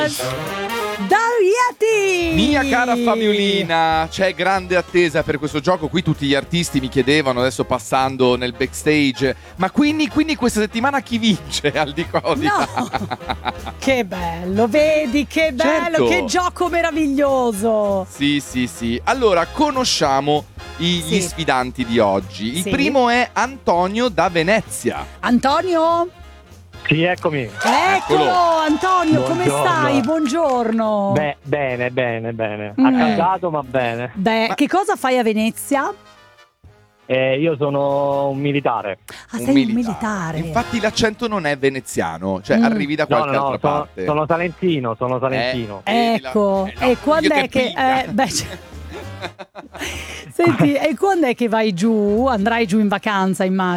Yeti! Mia cara Famiolina, c'è grande attesa per questo gioco. Qui tutti gli artisti mi chiedevano, adesso passando nel backstage, ma quindi questa settimana chi vince al di qua o di là? No! Che bello, vedi che bello, Certo. che gioco meraviglioso! Sì. Allora, conosciamo gli sfidanti di oggi. Il primo è Antonio da Venezia. Antonio? Sì, eccomi. Eccolo, Antonio, come Buongiorno. stai? Buongiorno. Bene. Accaldato, ma bene. Che cosa fai a Venezia? Io sono un militare. Ah, sei un militare. Infatti l'accento non è veneziano, cioè arrivi da qualche altra parte. Sono salentino. Ecco, e quando è che... Senti, e quando è che vai giù? Andrai giù in vacanza, immagino?